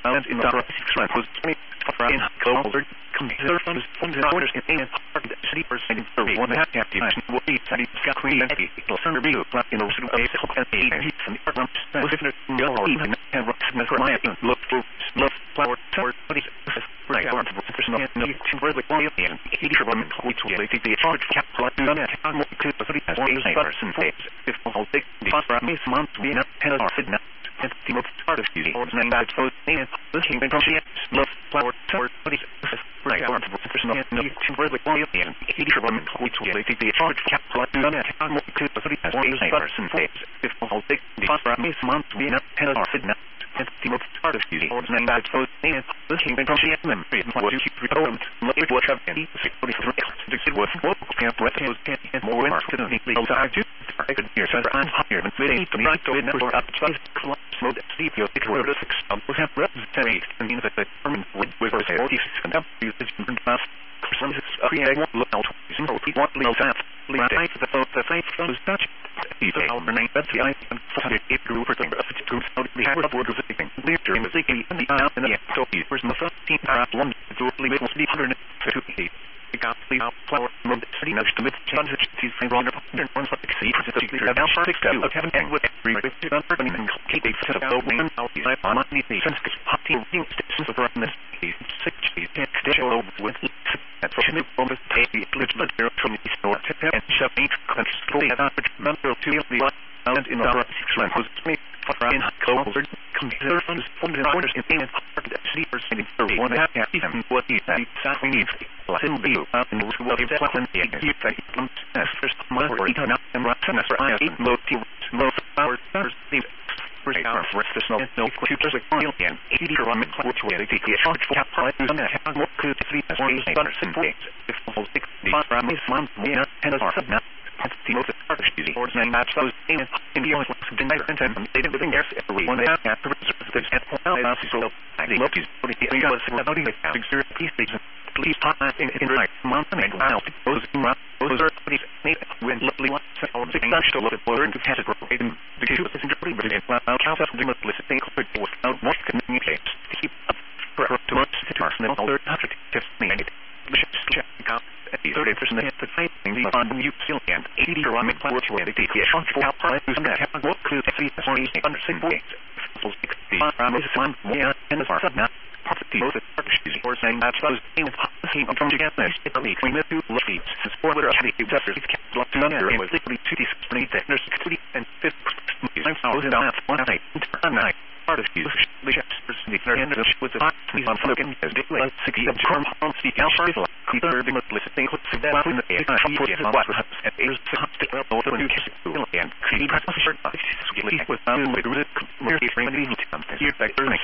and in the right was in color computer funds orders in city person for one half activation will be studied queen and people under view in the basic and heat from the was if no even and my look for love flower tower right or personal no to really and he woman which will take the charge cap plus on it how much could the person face if all take the for me month be not and or sit and the most part of beauty or nine bad so and looking from she love flower tower right or personal no to really and he woman which will take the charge cap plus on it how much could the person face if all take the for me month be not and or sit and the most part of beauty or nine bad so and looking from she and what you program it was have any 43 it was what can't let those and more when to the legal side to I could hear so I'm here and they need to right to number up size mode see your road 6 was have represented and means that the permanent with or say 46 and up use different mass some create one look out simple what legal side lead the faith from the touch our name that's the I and 48 group for the groups out the have word of thinking leader in the thinking and the out and the so first the 15 part 1 to leave it 150 got the flower mode city next to mid chances she's wrong and one for exceed the now for 6 to Kevin and with every urban and keep a set of open out the on the sense hot team stations of this 60 digital with at for new on the take little from the store and shopping control that member to the and in the right was me in color computer funds from the orders in sleepers in one half even what he said we need listen to you and what if that when the effect first month or even up and right semester I eat low to low hours the first hour for no computers like and 80 from which way they take the charge for cap price on that what could sleep as one if all 60 from this month and as now the most artificial or nine match those in the only been nice and they didn't living there every one half after the so I think is pretty got about the figure piece please talk in right month and now those are pretty when lovely ones or the dash to look at word to category in the two is pretty but count up the listening without what communicates to keep up for to much to personal other tips needed check out 30% the same thing on you still and 80 from it which way the short for price and that what could see under simple so 60 from this one and the far not property both artificial or saying that those things come together between the two leaves for the actually kept locked together with the 2 techniques and 5th one night part of you the with the please on looking as the 60 of compound see how either the listening to that in the what and is the both of you and create with